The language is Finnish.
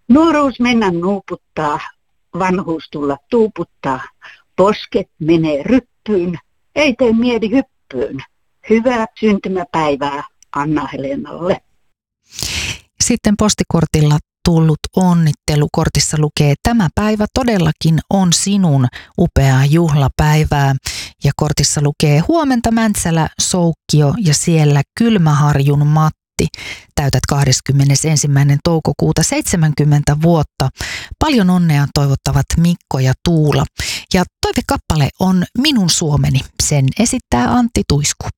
Nuoruus mennä nuuputtaa, vanhuus tulla tuuputtaa. Posket menee ryppyyn, ei tee mieli hyppyyn. Hyvää syntymäpäivää Anna-Helenalle. Sitten postikortilla tullut onnittelu. Kortissa lukee: tämä päivä todellakin on sinun upeaa juhlapäivää. Ja kortissa lukee: huomenta Mäntsälä, Soukkio ja siellä Kylmäharjun Matti. Täytät 21. toukokuuta 70 vuotta. Paljon onnea toivottavat Mikko ja Tuula. Ja toivekappale on Minun Suomeni. Sen esittää Antti Tuisku.